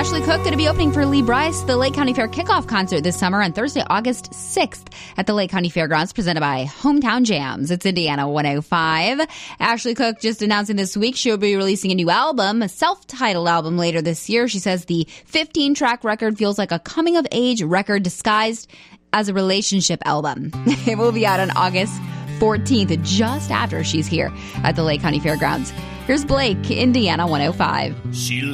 Ashley Cook going to be opening for Lee Brice, the Lake County Fair kickoff concert this summer on Thursday, August 6th at the Lake County Fairgrounds, presented by Hometown Jams. It's Indiana 105. Ashley Cook just announcing this week she'll be releasing a new album, a self-titled album later this year. She says the 15-track record feels like a coming-of-age record disguised as a relationship album. It will be out on August 14th, just after she's here at the Lake County Fairgrounds. Here's Blake, Indiana 105.